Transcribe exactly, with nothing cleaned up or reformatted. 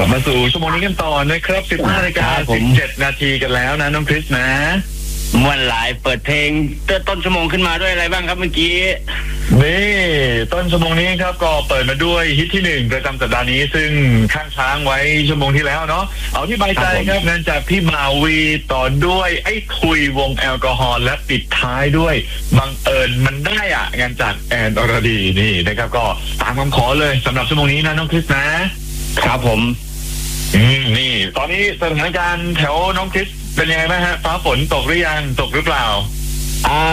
ลับมาสู่ชั่วโมงนี้กันต่อนะครับสิบห้านาฬิกาสิบเจ็ดนาทีกันแล้วนะน้องคริสนะมวนหลายเปิดเพลงต้นชั่วโมงขึ้นมาด้วยอะไรบ้างครับเมื่อกี้นี่ต้นชั่วโมงนี้ครับก็เปิดมาด้วยฮิตที่หนึ่งประจำสัปดาห์นี้ซึ่งข้างช้างไว้ชั่วโมงที่แล้วเนาะเอาที่ใบใจครับงานจากพี่มาวีต่อด้วยไอ้คุยวงแอลกอฮอล์และปิดท้ายด้วยบังเอิญมันได้อ่ะงานจากแอนอรดีนี่นะครับก็ตามคำขอเลยสำหรับชั่วโมงนี้นะน้องคริสนะครับผมอืมนี่ตอนนี้สถานการณ์แถวน้องคริสเป็นยังไงบ้างฮะฟ้าฝนตกหรือยังตกหรือเปล่าอ่า